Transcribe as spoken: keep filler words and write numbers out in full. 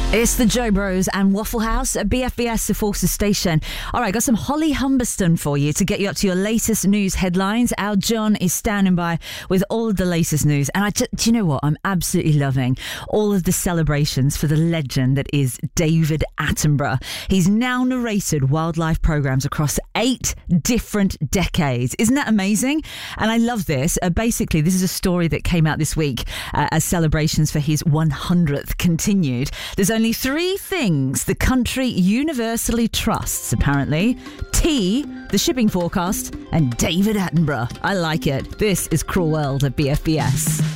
It's the Joe Bros and Waffle House at B F B S, the Forces Station. All right, got some Holly Humberston for you to get you up to your latest news headlines. Our John is standing by with all of the latest news. And I just, do you know what? I'm absolutely loving all of the celebrations for the legend that is David Attenborough. He's now narrated wildlife programs across eight different decades. Isn't that amazing? And I love this. Uh, basically, this is a story that came out this week uh, as celebrations for his one hundredth continued. There's only three things the country universally trusts, apparently. Tea, the shipping forecast, and David Attenborough. I like it. This is Cruel World at B F B S.